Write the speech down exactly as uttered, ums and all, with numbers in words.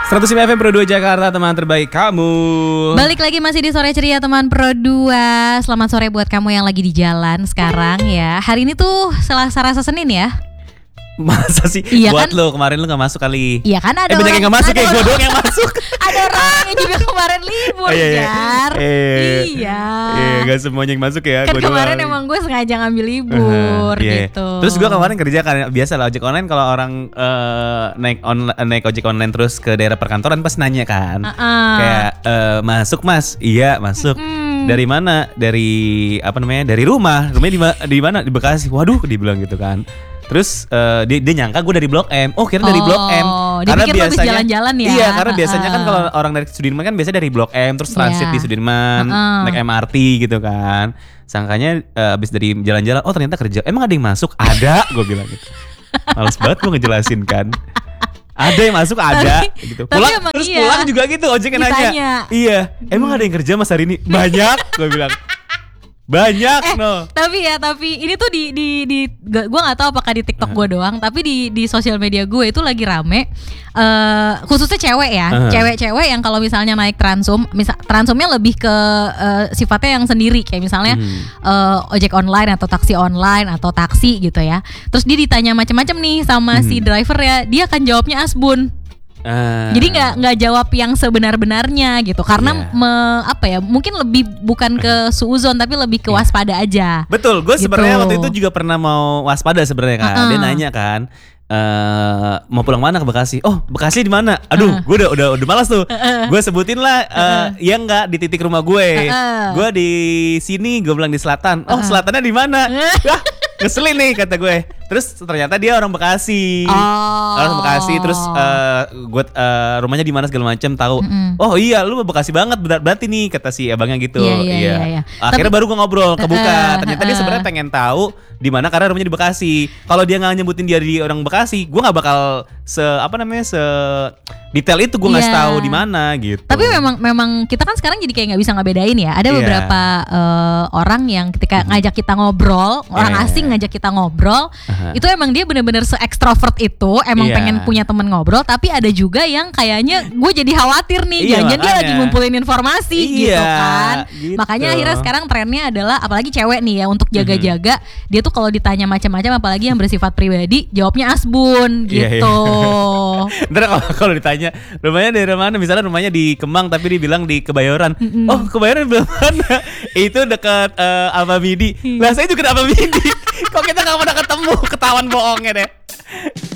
seratus lima F M Pro dua Jakarta, teman terbaik kamu. Balik lagi masih di Sore Ceria teman Pro dua. Selamat sore buat kamu yang lagi di jalan sekarang ya. Hari ini tuh Selasa rasa Senin ya. Masa sih? Iya buat kan? lo kemarin lo gak masuk kali. Iya kan ada Eh banyak orang, yang gak masuk ada ya, gue orang- doang yang masuk. Ada orang yang juga kemarin libur Oh, iya, iya. Jar. Eh, Iya. Iya gak semuanya yang masuk ya. Kan gua kemarin doang. emang gue sengaja ngambil libur Uh-huh, iya. gitu. Terus gue kemarin kerja kan biasa lah ojek online, kalau orang eh, naik on, naik ojek online terus ke daerah perkantoran pas nanya kan. Uh-uh. Kayak eh, masuk Mas? Iya, masuk. Mm. Dari mana? Dari apa namanya? Dari rumah. Rumahnya di ma- di mana? Di Bekasi. Waduh, dibilang gitu kan. Terus eh, dia, dia nyangka gue dari Blok M. Oh, kira dari Blok M. Oh, dia pikir lo habis jalan-jalan ya. Iya, karena biasanya kan Uh-uh. kalau orang dari Sudirman kan biasanya dari Blok M terus transit Iya. di Sudirman, Uh-uh. naik M R T gitu kan. Sangkanya eh, abis dari jalan-jalan, oh ternyata kerja. Emang ada yang masuk? Ada, gue bilang gitu. Males banget gue ngejelasin kan. Ada yang masuk, ada Tapi- gitu. tapi Pulang emang terus iya. pulang juga gitu, ojeknya nanya. Ditanya. Iya, emang ada yang kerja Mas hari ini? Banyak, gue bilang. Banyak, Eh, no. tapi ya, tapi ini tuh di di di gue nggak tahu apakah di TikTok Uh-huh. gue doang, tapi di di sosial media gue itu lagi rame, eh khususnya cewek ya, Uh-huh. cewek-cewek yang kalau misalnya naik Transum, misal Transumnya lebih ke eh, sifatnya yang sendiri, kayak misalnya Hmm. eh, ojek online atau taksi online atau taksi gitu ya. Terus dia ditanya macam-macam nih sama si Hmm. driver ya, dia akan jawabnya asbun. Ah. Jadi nggak nggak jawab yang sebenar-benarnya gitu, karena Iya. me- apa ya, mungkin lebih bukan ke suuzon tapi lebih ke Iya. waspada aja. Betul, gue Gitu. sebenarnya waktu itu juga pernah mau waspada sebenarnya kan. Uh-uh. Dia nanya kan, eh mau pulang mana ke Bekasi? Oh, Bekasi di mana? Aduh, Uh. gue udah udah udah malas tuh. Gue sebutin lah, eh, ya enggak di titik rumah gue. Uh-uh. Gue di sini, gue bilang di selatan. Oh, Uh. selatannya di mana? Wah, ngeselin nih kata gue. Terus ternyata dia orang Bekasi. Oh. Orang Bekasi, terus eh, gue eh, rumahnya di mana segala macam tahu. Mm-mm. Oh iya, lu Bekasi banget ber- berarti nih kata si abangnya gitu. Iya, iya, iya, iya. Akhirnya Tapi- baru gue ngobrol kebuka. Uh-uh, Ternyata dia uh-uh. sebenarnya pengen tahu di mana karena rumahnya di Bekasi. Kalau dia nggak nyebutin dia di orang Bekasi, gue nggak bakal se apa namanya se detail itu gue ngasih Iya. tahu di mana gitu. Tapi memang memang kita kan sekarang jadi kayak nggak bisa ngebedain ya. Ada Iya. beberapa eh, orang yang ketika ngajak kita ngobrol, orang Iya, iya, asing iya. ngajak kita ngobrol, Aha. itu emang dia bener-bener se-extrovert itu, emang Iya. pengen punya temen ngobrol. Tapi ada juga yang kayaknya gue jadi khawatir nih, Iya, jangan dia makanya. lagi ngumpulin informasi gitu Iya, kan. gitu. Makanya akhirnya sekarang trennya adalah, apalagi cewek nih ya, untuk jaga-jaga, dia tuh kalau ditanya macam-macam, apalagi yang bersifat pribadi, jawabnya asbun Iya, gitu. Ntar kalau kalau ditanya rumahnya dari mana, misalnya rumahnya di Kemang tapi dibilang di Kebayoran. Oh, Kebayoran di belah mana? Itu dekat eh, Alfamidi. Lah saya juga di Alfamidi. Kok kita nggak pernah ketemu? Ketahuan bohongnya deh.